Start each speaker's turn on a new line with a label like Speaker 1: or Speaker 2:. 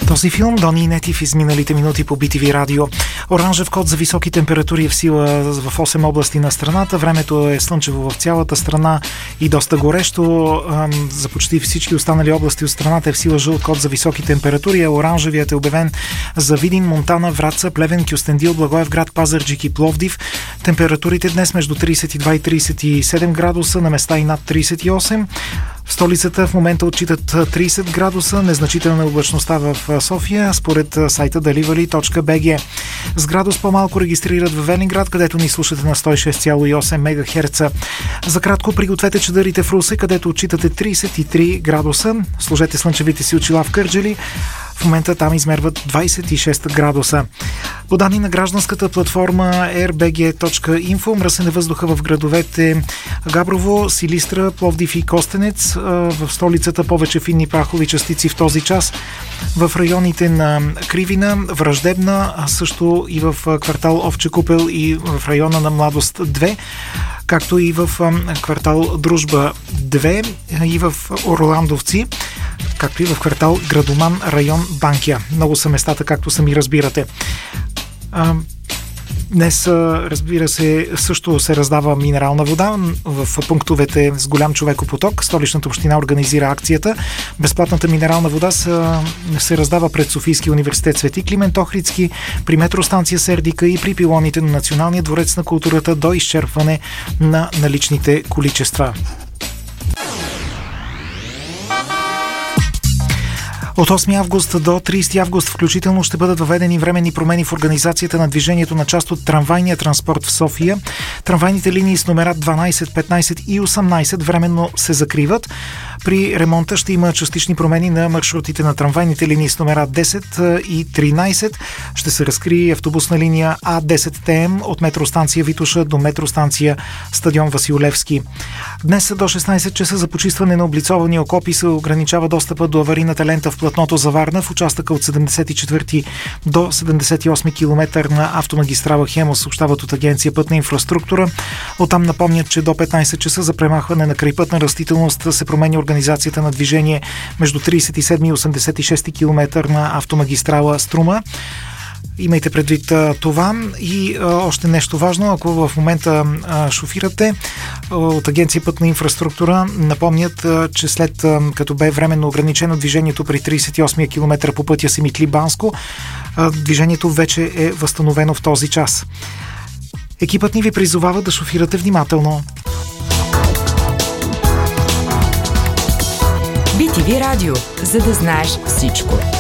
Speaker 1: Този филм Дони и Нети в изминалите минути по BTV радио. Оранжев код за високи температури е в сила в 8 области на страната. Времето е слънчево в цялата страна и доста горещо. За почти всички останали области от страната е в сила жълт код за високи температури. Оранжевият е обявен за Видин, Монтана, Враца, Плевен, Кюстендил, Благоевград, Пазарджик и Пловдив. Температурите днес между 32 и 37 градуса, на места и над 38. В столицата в момента отчитат 30 градуса, незначителна облачността в София, според сайта delivery.bg. С градус по-малко регистрират в Велинград, където ни слушате на 106,8 МГц. За кратко пригответе чадърите в Русе, където отчитате 33 градуса. Сложете слънчевите си очила в Кърджали. В момента там измерват 26 градуса. По данни на гражданската платформа airbg.info, мръсен е въздуха в градовете Габрово, Силистра, Пловдив и Костенец. В столицата повече финни прахови частици в този час. В районите на Кривина, Враждебна, а също и в квартал Овче купел и в района на Младост 2, както и в квартал Дружба 2 и в Орландовци, както и в квартал Градоман, район Банкя. Много са местата, както сами разбирате. Днес, разбира се, също се раздава минерална вода в пунктовете с голям човекопоток. Столичната община организира акцията. Безплатната минерална вода се раздава пред Софийския университет Свети Климент Охридски, при метростанция Сердика и при пилоните на Националния дворец на културата до изчерпване на наличните количества. От 8 август до 30 август включително ще бъдат въведени временни промени в организацията на движението на част от трамвайния транспорт в София. Трамвайните линии с номера 12, 15 и 18 временно се закриват. При ремонта ще има частични промени на маршрутите на трамвайните линии с номера 10 и 13. Ще се разкрие автобусна линия А10ТМ от метростанция Витоша до метростанция Стадион Василевски. Днес до 16 часа за почистване на облицовани окопи се ограничава достъпа до аварийната лента в платното за Варна в участъка от 74 до 78 км на автомагистрала Хемос, съобщават от Агенция Пътна инфраструктура. Оттам напомнят, че до 15 часа за премахване на крайпътна растителност се променя организацията на движение между 37 и 86 км на автомагистрала Струма. Имайте предвид това и още нещо важно, ако в момента шофирате, от Агенция Пътна инфраструктура напомнят, че след като бе временно ограничено движението при 38 км по пътя Симитли-Банско, движението вече е възстановено в този час. Екипът ни ви призовава да шофирате внимателно.
Speaker 2: BTV радио, за да знаеш всичко.